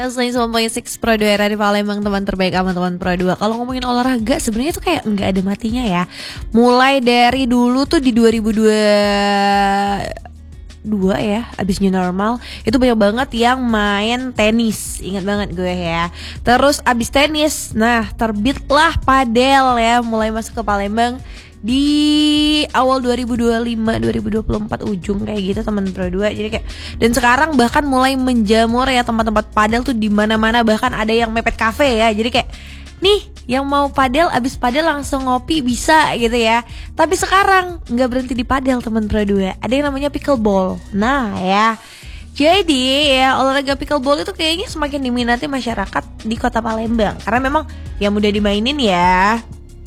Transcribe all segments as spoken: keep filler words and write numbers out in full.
seratus satu koma enam Pro dua era di Palembang, teman terbaik sama teman Pro dua. Kalau ngomongin olahraga sebenarnya tuh kayak nggak ada matinya ya. Mulai dari dulu tuh di dua ribu dua dua ya, abis new normal itu banyak banget yang main tenis, ingat banget gue ya. Terus abis tenis, nah terbitlah padel ya, mulai masuk ke Palembang di awal dua ribu dua puluh lima dua ribu dua puluh empat ujung kayak gitu teman Pro dua. Jadi kayak, dan sekarang bahkan mulai menjamur ya tempat-tempat padel tuh di mana-mana, bahkan ada yang mepet cafe ya. Jadi kayak nih yang mau padel abis padel langsung ngopi bisa gitu ya. Tapi sekarang nggak berhenti di padel teman Pro dua, ada yang namanya pickleball. Nah ya, jadi ya olahraga pickleball itu kayaknya semakin diminati masyarakat di kota Palembang karena memang yang mudah dimainin ya.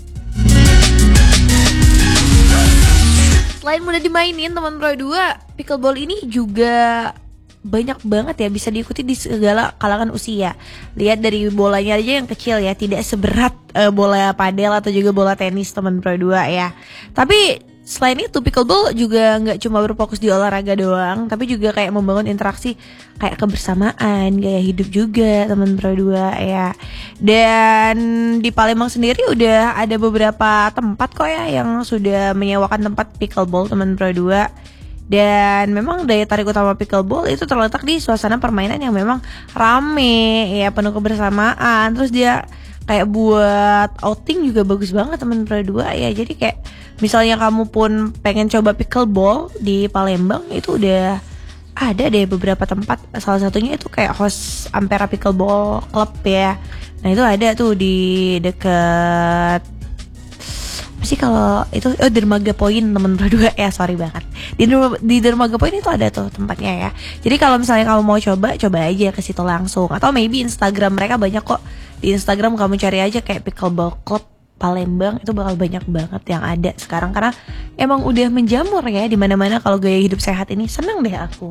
Selain mudah dimainin teman Pro dua, pickleball ini juga banyak banget ya, bisa diikuti di segala kalangan usia. Lihat dari bolanya aja yang kecil ya, tidak seberat uh, bola padel atau juga bola tenis teman Pro dua ya. Tapi selain itu pickleball juga nggak cuma berfokus di olahraga doang, tapi juga kayak membangun interaksi kayak kebersamaan, gaya hidup juga teman Pro dua ya. Dan di Palembang sendiri udah ada beberapa tempat kok ya yang sudah menyewakan tempat pickleball teman Pro dua. Dan memang daya tarik utama pickleball itu terletak di suasana permainan yang memang rame ya, penuh kebersamaan. Terus dia kayak buat outing juga bagus banget teman Pro dua ya. Jadi kayak misalnya kamu pun pengen coba pickleball di Palembang, itu udah ada deh beberapa tempat. Salah satunya itu kayak host Ampera Pickleball Club ya. Nah itu ada tuh di deket apa sih kalau itu, oh Dermaga Point temen Pro dua ya, sorry banget. Di di Dermaga Point itu ada tuh tempatnya ya. Jadi kalau misalnya kamu mau coba, coba aja ke situ langsung, atau maybe Instagram mereka banyak kok. Di Instagram kamu cari aja kayak Pickleball Club Palembang, itu bakal banyak banget yang ada sekarang karena emang udah menjamur ya di mana-mana. Kalau gaya hidup sehat ini seneng deh aku.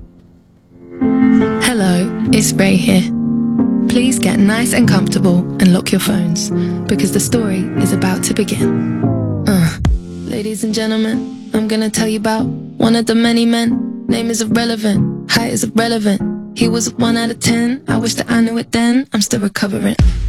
Hello, it's Ray here. Please get nice and comfortable and lock your phones because the story is about to begin. Uh, ladies and gentlemen, I'm gonna tell you about one of the many men. Name is irrelevant, height is irrelevant. He was a one out of ten. I wish that I knew it then. I'm still recovering.